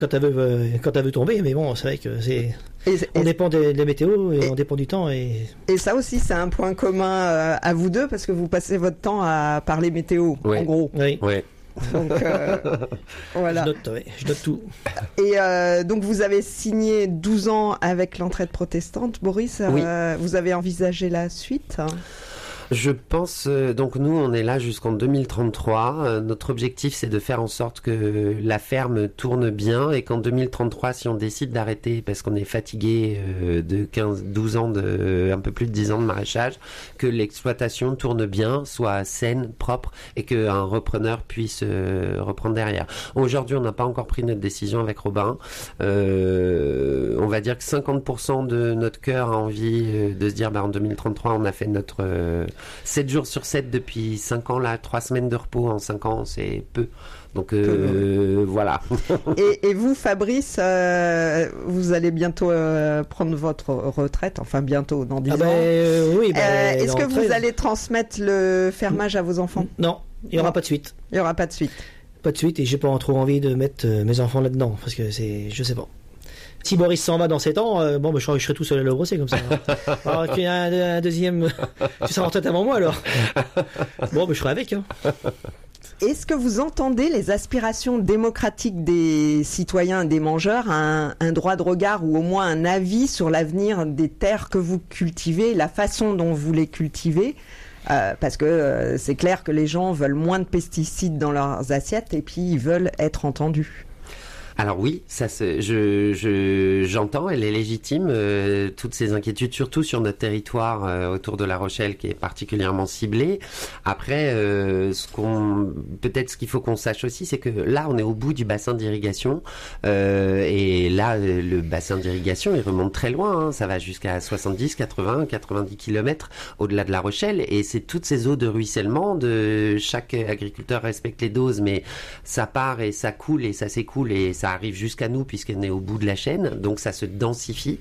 quand elle veut tomber, mais bon, c'est vrai que on dépend de la météo et on dépend du temps. Et ça aussi, c'est un point commun à vous deux, parce que vous passez votre temps à parler météo, en gros. Oui. Ouais. Donc, voilà. Je note tout. Et donc, vous avez signé 12 ans avec l'entraide protestante, Boris. Oui. Vous avez envisagé la suite? Je pense, donc nous on est là jusqu'en 2033, notre objectif c'est de faire en sorte que la ferme tourne bien et qu'en 2033 si on décide d'arrêter parce qu'on est fatigué de 12 ans, un peu plus de 10 ans de maraîchage, que l'exploitation tourne bien, soit saine, propre et qu'un repreneur puisse reprendre derrière. Aujourd'hui on n'a pas encore pris notre décision avec Robin, on va dire que 50% de notre cœur a envie de se dire en 2033 on a fait notre 7 jours sur 7 depuis 5 ans là, 3 semaines de repos en 5 ans, c'est peu. Donc voilà. Et vous, Fabrice, vous allez bientôt prendre votre retraite, enfin bientôt, dans 10 ans. Oui. Est-ce que vous allez transmettre le fermage à vos enfants? Non, il n'y aura pas de suite. Il n'y aura pas de suite. Pas de suite, et j'ai pas trop envie de mettre mes enfants là-dedans, parce que je sais pas. Si Boris s'en va dans 7 ans, je serai tout seul à le brosser comme ça. Alors qu'il y a un deuxième, tu seras en retraite avant moi alors. Je serai avec. Est-ce que vous entendez les aspirations démocratiques des citoyens et des mangeurs à un droit de regard ou au moins un avis sur l'avenir des terres que vous cultivez, la façon dont vous les cultivez? Parce que c'est clair que les gens veulent moins de pesticides dans leurs assiettes et puis ils veulent être entendus. Alors oui, j'entends, elle est légitime, toutes ces inquiétudes, surtout sur notre territoire autour de La Rochelle qui est particulièrement ciblé. Après, peut-être ce qu'il faut qu'on sache aussi, c'est que là, on est au bout du bassin d'irrigation, et là, le bassin d'irrigation, il remonte très loin, hein, ça va jusqu'à 70, 80, 90 kilomètres au-delà de La Rochelle, et c'est toutes ces eaux de ruissellement, chaque agriculteur respecte les doses, mais ça part et ça coule et ça s'écoule et ça arrive jusqu'à nous puisqu'on est au bout de la chaîne, donc ça se densifie.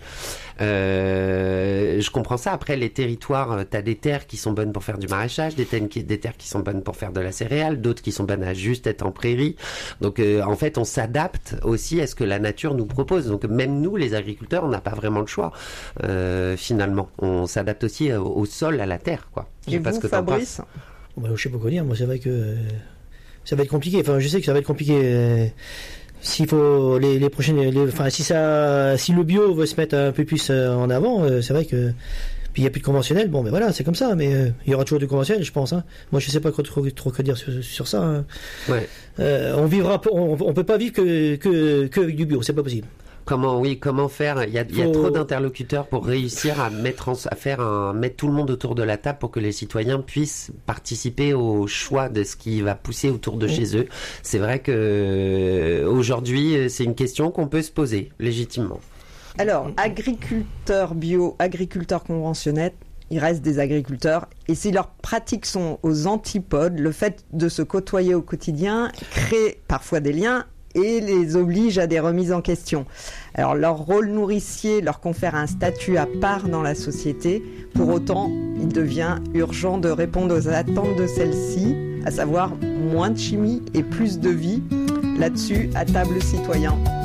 Je comprends ça. Après, les territoires, t'as des terres qui sont bonnes pour faire du maraîchage, des terres qui sont bonnes pour faire de la céréale, d'autres qui sont bonnes à juste être en prairie. Donc en fait, on s'adapte aussi à ce que la nature nous propose. Donc même nous, les agriculteurs, on n'a pas vraiment le choix. Finalement, on s'adapte aussi au sol, à la terre, quoi. Et vous, Fabrice? Je sais pas quoi dire. Moi, c'est vrai que ça va être compliqué. Enfin, je sais que ça va être compliqué. S'il faut les prochaines, si le bio veut se mettre un peu plus en avant, c'est vrai que puis il y a plus de conventionnel. Bon, mais voilà, c'est comme ça. Mais il y aura toujours du conventionnel, je pense. Hein. Moi, je sais pas trop quoi dire sur ça. Hein. Ouais. On peut pas vivre que avec du bio, c'est pas possible. Comment faire? Il y a trop d'interlocuteurs pour réussir à mettre tout le monde autour de la table pour que les citoyens puissent participer au choix de ce qui va pousser autour de chez eux. C'est vrai que aujourd'hui, c'est une question qu'on peut se poser légitimement. Alors, agriculteurs bio, agriculteurs conventionnels, il reste des agriculteurs. Et si leurs pratiques sont aux antipodes, le fait de se côtoyer au quotidien crée parfois des liens et les oblige à des remises en question. Alors leur rôle nourricier leur confère un statut à part dans la société. Pour autant, il devient urgent de répondre aux attentes de celle-ci, à savoir moins de chimie et plus de vie. Là-dessus, à table citoyen.